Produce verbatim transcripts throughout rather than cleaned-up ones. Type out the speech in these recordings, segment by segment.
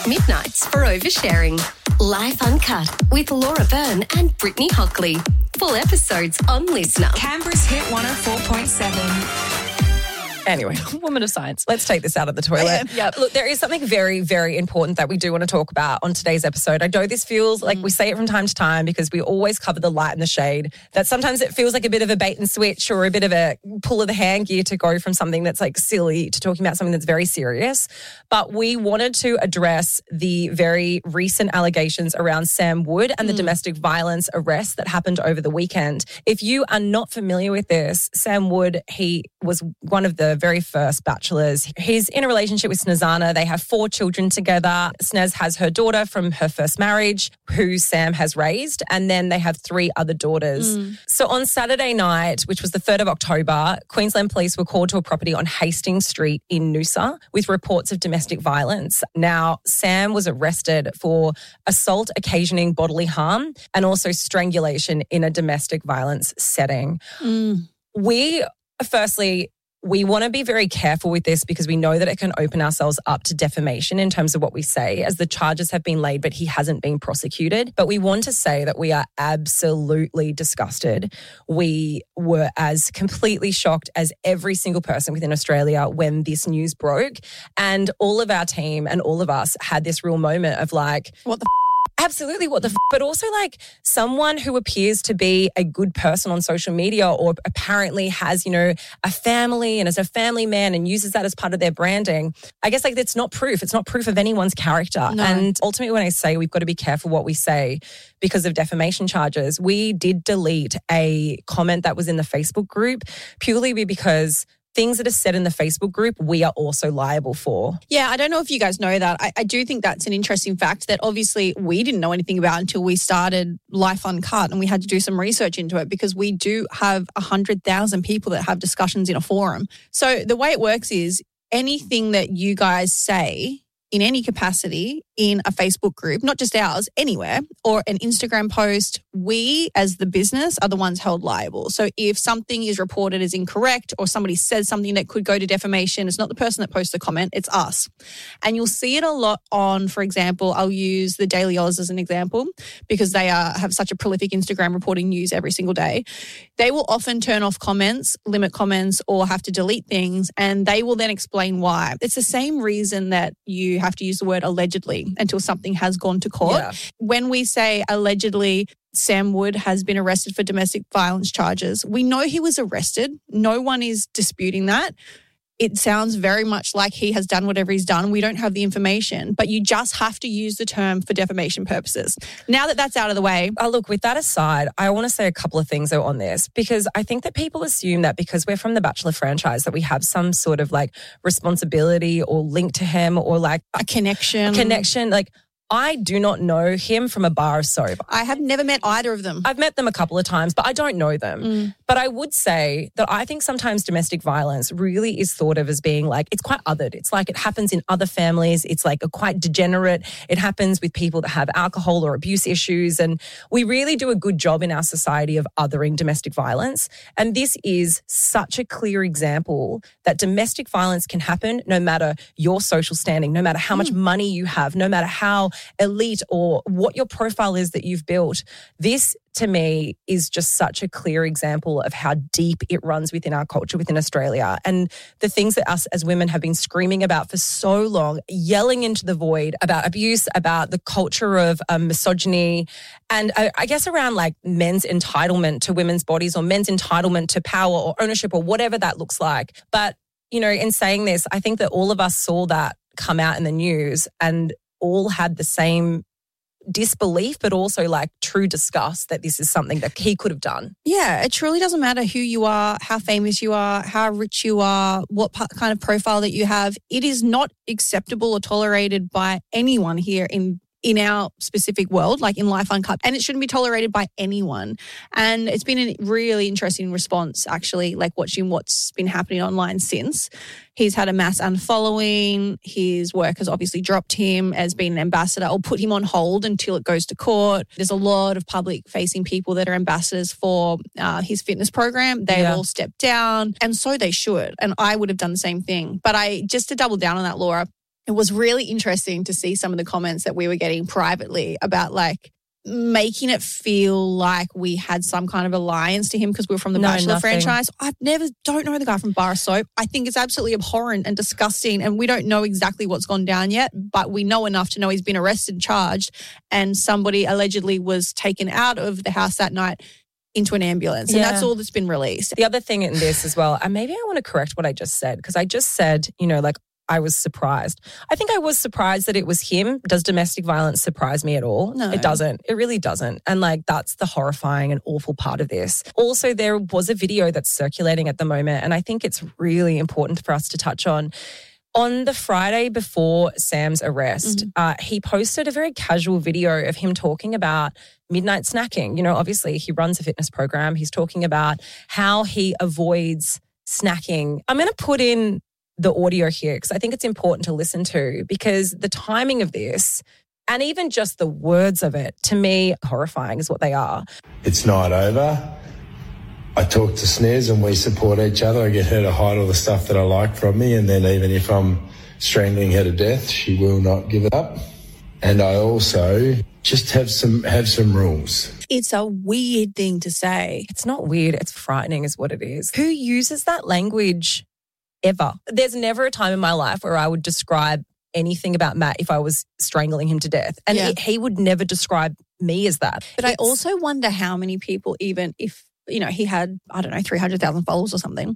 Midnights for Oversharing. Life Uncut with Laura Byrne and Brittany Hockley. Full episodes on Listener. Canberra's Hit one oh four point seven. Anyway, woman of science, let's take this out of the toilet. Yeah. Look, there is something very, very important that we do want to talk about on today's episode. I know this feels like we say it from time to time because we always cover the light and the shade, that sometimes it feels like a bit of a bait and switch or a bit of a pull of the hand gear to go from something that's like silly to talking about something that's very serious. But we wanted to address the very recent allegations around Sam Wood and the mm. domestic violence arrest that happened over the weekend. If you are not familiar with this, Sam Wood, he was one of the very first bachelors. He's in a relationship with Snezana. They have four children together. Snez has her daughter from her first marriage, who Sam has raised, and then they have three other daughters. Mm. So on Saturday night, which was the third of October, Queensland Police were called to a property on Hastings Street in Noosa with reports of domestic violence. Now, Sam was arrested for assault occasioning bodily harm and also strangulation in a domestic violence setting. Mm. We, firstly, We want to be very careful with this because we know that it can open ourselves up to defamation in terms of what we say, as the charges have been laid, but he hasn't been prosecuted. But we want to say that we are absolutely disgusted. We were as completely shocked as every single person within Australia when this news broke. And all of our team and all of us had this real moment of like, what the f- Absolutely, what the f-? But also like someone who appears to be a good person on social media or apparently has, you know, a family and is a family man and uses that as part of their branding. I guess like it's not proof. It's not proof of anyone's character. No. And ultimately when I say we've got to be careful what we say because of defamation charges, we did delete a comment that was in the Facebook group purely because things that are said in the Facebook group, we are also liable for. Yeah, I don't know if you guys know that. I, I do think that's an interesting fact that obviously we didn't know anything about until we started Life Uncut and we had to do some research into it because we do have one hundred thousand people that have discussions in a forum. So the way it works is anything that you guys say in any capacity in a Facebook group, not just ours, anywhere, or an Instagram post, we as the business are the ones held liable. So if something is reported as incorrect or somebody says something that could go to defamation, it's not the person that posts the comment, it's us. And you'll see it a lot on, for example, I'll use the Daily Oz as an example because they are, have such a prolific Instagram reporting news every single day. They will often turn off comments, limit comments, or have to delete things, and they will then explain why. It's the same reason that you have to use the word allegedly until something has gone to court. Yeah. When we say allegedly Sam Wood has been arrested for domestic violence charges, we know he was arrested. No one is disputing that. It sounds very much like he has done whatever he's done. We don't have the information, but you just have to use the term for defamation purposes. Now that that's out of the way. Oh, look, with that aside, I want to say a couple of things though on this because I think that people assume that because we're from the Bachelor franchise that we have some sort of like responsibility or link to him or like a connection. A connection. Like I do not know him from a bar of soap. I have never met either of them. I've met them a couple of times, but I don't know them. Mm. But I would say that I think sometimes domestic violence really is thought of as being like, it's quite othered. It's like it happens in other families. It's like a quite degenerate. It happens with people that have alcohol or abuse issues. And we really do a good job in our society of othering domestic violence. And this is such a clear example that domestic violence can happen no matter your social standing, no matter how mm. much money you have, no matter how elite or what your profile is that you've built. This, to me, is just such a clear example of how deep it runs within our culture within Australia and the things that us as women have been screaming about for so long, yelling into the void about abuse, about the culture of um, misogyny, and I, I guess around like men's entitlement to women's bodies or men's entitlement to power or ownership or whatever that looks like. But, you know, in saying this, I think that all of us saw that come out in the news and all had the same disbelief, but also like true disgust that this is something that he could have done. Yeah, it truly doesn't matter who you are, how famous you are, how rich you are, what kind of profile that you have. It is not acceptable or tolerated by anyone here in in our specific world, like in Life Uncut, and it shouldn't be tolerated by anyone. And it's been a really interesting response, actually, like watching what's been happening online since. He's had a mass unfollowing. His work has obviously dropped him as being an ambassador or put him on hold until it goes to court. There's a lot of public-facing people that are ambassadors for uh, his fitness program. They've yeah. all stepped down, and so they should. And I would have done the same thing. But I, just to double down on that, Laura, it was really interesting to see some of the comments that we were getting privately about like making it feel like we had some kind of alliance to him because we were from the No, Bachelor nothing. franchise. I've never, don't know the guy from Bar of Soap. I think it's absolutely abhorrent and disgusting, and we don't know exactly what's gone down yet, but we know enough to know he's been arrested and charged, and somebody allegedly was taken out of the house that night into an ambulance, and Yeah. that's all that's been released. The other thing in this as well, and maybe I want to correct what I just said, because I just said, you know, like I was surprised. I think I was surprised that it was him. Does domestic violence surprise me at all? No. It doesn't. It really doesn't. And like that's the horrifying and awful part of this. Also, there was a video that's circulating at the moment, and I think it's really important for us to touch on. On the Friday before Sam's arrest, Mm-hmm. uh, he posted a very casual video of him talking about midnight snacking. You know, obviously he runs a fitness program. He's talking about how he avoids snacking. I'm going to put in the audio here because I think it's important to listen to, because the timing of this and even just the words of it, to me, horrifying is what they are. It's not over. I talk to Snez and we support each other. I get her to hide all the stuff that I like from me, and then even if I'm strangling her to death, she will not give it up. And I also just have some have some rules. It's a weird thing to say. It's not weird. It's frightening is what it is. Who uses that language ever? There's never a time in my life where I would describe anything about Matt if I was strangling him to death. And Yeah. he, he would never describe me as that. But I It's- also wonder how many people, even if, you know, he had, I don't know, three hundred thousand followers or something,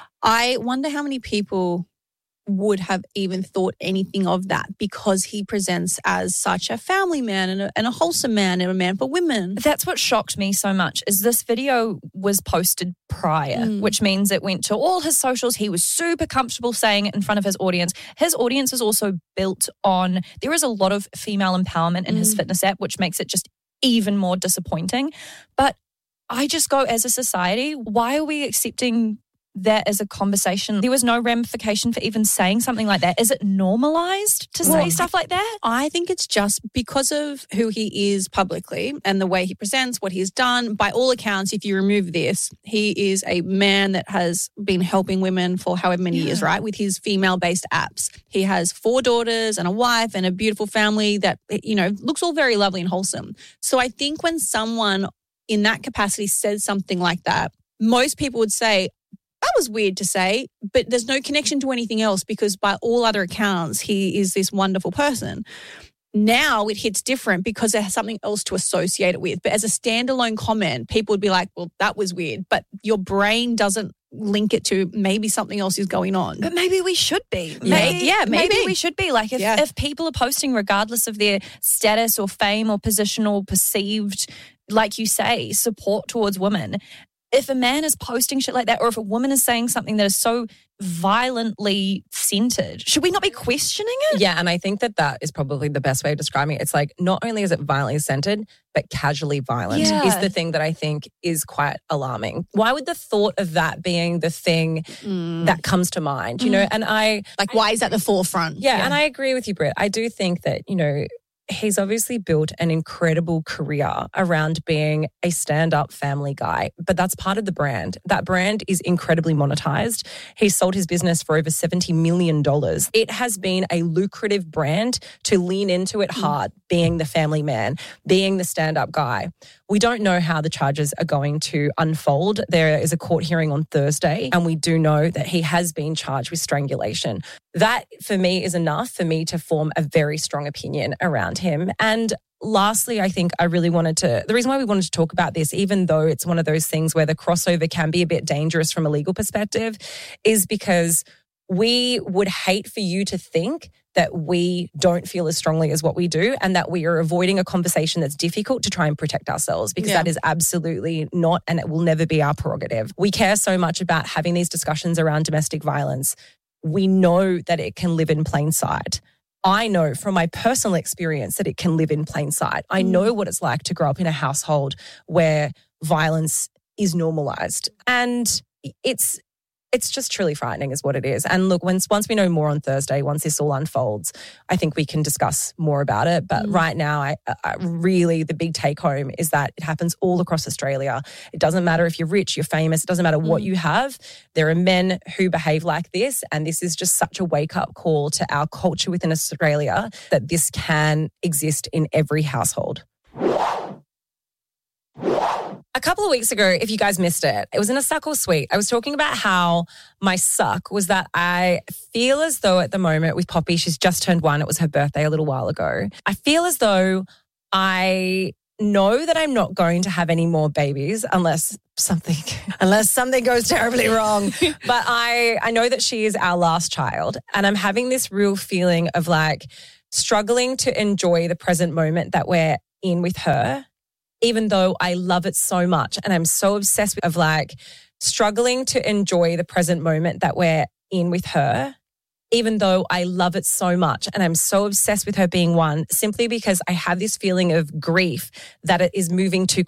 I wonder how many people would have even thought anything of that, because he presents as such a family man and a, and a wholesome man and a man for women. That's what shocked me so much is this video was posted prior, Mm. which means it went to all his socials. He was super comfortable saying it in front of his audience. His audience is also built on, there is a lot of female empowerment in his Mm. fitness app, which makes it just even more disappointing. But I just go, as a society, why are we accepting that as a conversation? There was no ramification for even saying something like that. Is it normalized to Well, say stuff like that? I think it's just because of who he is publicly and the way he presents, what he's done. By all accounts, if you remove this, he is a man that has been helping women for however many years, right? With his female-based apps. He has four daughters and a wife and a beautiful family that, you know, looks all very lovely and wholesome. So I think when someone in that capacity says something like that, most people would say, that was weird to say, but there's no connection to anything else because by all other accounts, he is this wonderful person. Now it hits different because there's something else to associate it with. But as a standalone comment, people would be like, well, that was weird. But your brain doesn't link it to maybe something else is going on. But maybe we should be. Yeah. Maybe, Yeah, maybe. we should be. Like if, Yeah. if people are posting regardless of their status or fame or position or perceived, like you say, support towards women, if a man is posting shit like that, or if a woman is saying something that is so violently centered, should we not be questioning it? Yeah, and I think that that is probably the best way of describing it. It's like not only is it violently centered, but casually violent Yeah. is the thing that I think is quite alarming. Why would the thought of that being the thing that comes to mind? You know, and I, Like, why is that the forefront? yeah, and I agree with you, Britt. I do think that, you know, he's obviously built an incredible career around being a stand-up family guy, but that's part of the brand. That brand is incredibly monetized. He's sold his business for over seventy million dollars. It has been a lucrative brand to lean into it hard, being the family man, being the stand-up guy. We don't know how the charges are going to unfold. There is a court hearing on Thursday, and we do know that he has been charged with strangulation. That, for me, is enough for me to form a very strong opinion around him. And lastly, I think I really wanted to, the reason why we wanted to talk about this, even though it's one of those things where the crossover can be a bit dangerous from a legal perspective, is because we would hate for you to think that we don't feel as strongly as what we do and that we are avoiding a conversation that's difficult to try and protect ourselves, because Yeah. that is absolutely not, and it will never be our prerogative. We care so much about having these discussions around domestic violence. We know that it can live in plain sight. I know from my personal experience that it can live in plain sight. I know what it's like to grow up in a household where violence is normalized. And it's It's just truly frightening is what it is. And look, once once we know more on Thursday, once this all unfolds, I think we can discuss more about it. But mm. right now, I, I really, the big take home is that it happens all across Australia. It doesn't matter if you're rich, you're famous, it doesn't matter what mm. you have. There are men who behave like this. And this is just such a wake-up call to our culture within Australia that this can exist in every household. A couple of weeks ago, if you guys missed it, it was in a Suck or Sweet. I was talking about how my suck was that I feel as though at the moment with Poppy, she's just turned one. It was her birthday a little while ago. I feel as though I know that I'm not going to have any more babies unless something unless something goes terribly wrong. But I, I know that she is our last child. And I'm having this real feeling of like struggling to enjoy the present moment that we're in with her, even though I love it so much. And I'm so obsessed with of like struggling to enjoy the present moment that we're in with her, even though I love it so much. And I'm so obsessed with her being one, simply because I have this feeling of grief that it is moving too